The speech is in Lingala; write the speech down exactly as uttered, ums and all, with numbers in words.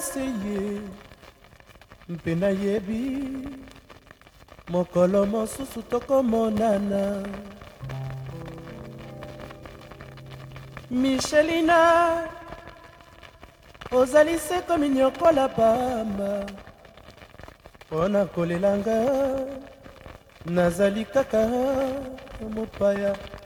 se ye mpe nayebi mokolo mosusu tokomonana. Michelina, ozali se komi nyokola pamba mpona kolelanga nazali kaka mopaya.